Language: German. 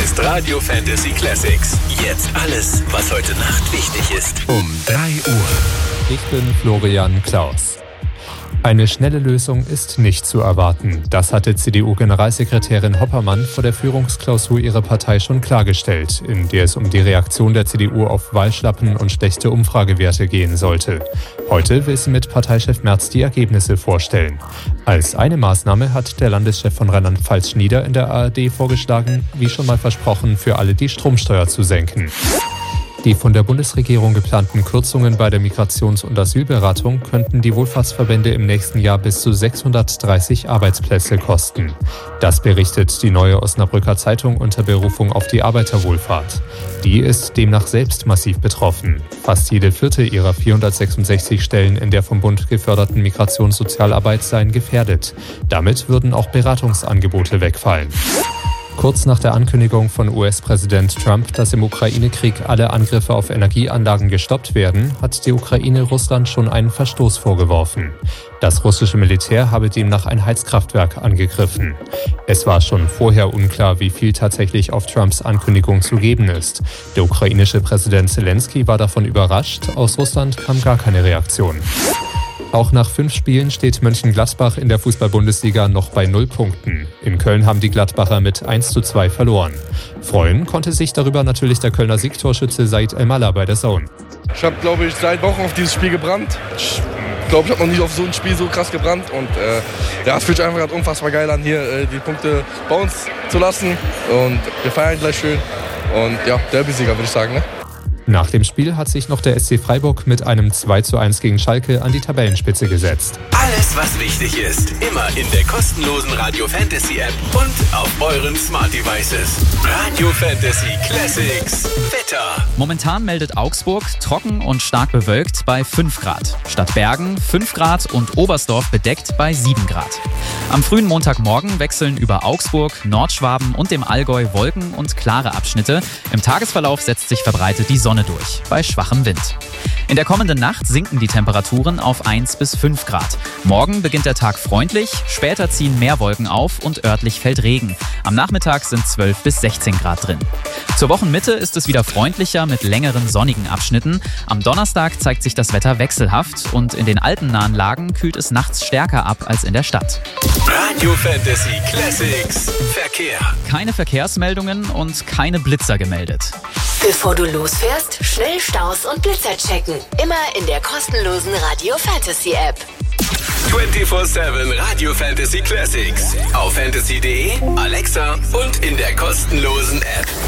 ist Radio Fantasy Classics. Jetzt alles, was heute Nacht wichtig ist. Um 3 Uhr. Ich bin Florian Klaus. Eine schnelle Lösung ist nicht zu erwarten. Das hatte CDU-Generalsekretärin Hoppermann vor der Führungsklausur ihrer Partei schon klargestellt, in der es um die Reaktion der CDU auf Wahlschlappen und schlechte Umfragewerte gehen sollte. Heute will sie mit Parteichef Merz die Ergebnisse vorstellen. Als eine Maßnahme hat der Landeschef von Rheinland-Pfalz-Schnieder in der ARD vorgeschlagen, wie schon mal versprochen, für alle die Stromsteuer zu senken. Die von der Bundesregierung geplanten Kürzungen bei der Migrations- und Asylberatung könnten die Wohlfahrtsverbände im nächsten Jahr bis zu 630 Arbeitsplätze kosten. Das berichtet die Neue Osnabrücker Zeitung unter Berufung auf die Arbeiterwohlfahrt. Die ist demnach selbst massiv betroffen. Fast jede vierte ihrer 466 Stellen in der vom Bund geförderten Migrationssozialarbeit seien gefährdet. Damit würden auch Beratungsangebote wegfallen. Kurz nach der Ankündigung von US-Präsident Trump, dass im Ukraine-Krieg alle Angriffe auf Energieanlagen gestoppt werden, hat die Ukraine Russland schon einen Verstoß vorgeworfen. Das russische Militär habe demnach ein Heizkraftwerk angegriffen. Es war schon vorher unklar, wie viel tatsächlich auf Trumps Ankündigung zu geben ist. Der ukrainische Präsident Zelensky war davon überrascht, aus Russland kam gar keine Reaktion. Auch nach 5 Spielen steht Mönchengladbach in der Fußball-Bundesliga noch bei 0 Punkten. In Köln haben die Gladbacher mit 1:2 verloren. Freuen konnte sich darüber natürlich der Kölner Siegtorschütze Said El-Mallah bei der Zone. Ich habe, glaube ich, seit Wochen auf dieses Spiel gebrannt. Ich glaube, ich habe noch nie auf so ein Spiel so krass gebrannt. Und es fühlt sich einfach gerade unfassbar geil an, hier die Punkte bei uns zu lassen. Und wir feiern gleich schön. Und ja, Derby-Sieger, würde ich sagen, ne? Nach dem Spiel hat sich noch der SC Freiburg mit einem 2:1 gegen Schalke an die Tabellenspitze gesetzt. Alles, was wichtig ist, immer in der kostenlosen Radio Fantasy App und auf euren Smart Devices. Radio Fantasy Classics. Wetter. Momentan meldet Augsburg trocken und stark bewölkt bei 5 Grad. Stadt Bergen 5 Grad und Oberstdorf bedeckt bei 7 Grad. Am frühen Montagmorgen wechseln über Augsburg, Nordschwaben und dem Allgäu Wolken und klare Abschnitte. Im Tagesverlauf setzt sich verbreitet die Sonne durch, bei schwachem Wind. In der kommenden Nacht sinken die Temperaturen auf 1 bis 5 Grad. Morgen beginnt der Tag freundlich, später ziehen mehr Wolken auf und örtlich fällt Regen. Am Nachmittag sind 12 bis 16 Grad drin. Zur Wochenmitte ist es wieder freundlicher mit längeren sonnigen Abschnitten. Am Donnerstag zeigt sich das Wetter wechselhaft und in den alpennahen Lagen kühlt es nachts stärker ab als in der Stadt. Radio Fantasy Classics. Verkehr. Keine Verkehrsmeldungen und keine Blitzer gemeldet. Bevor du losfährst, schnell Staus und Blitzer checken. Immer in der kostenlosen Radio Fantasy App. 24/7 Radio Fantasy Classics. Auf fantasy.de, Alexa und in der kostenlosen App.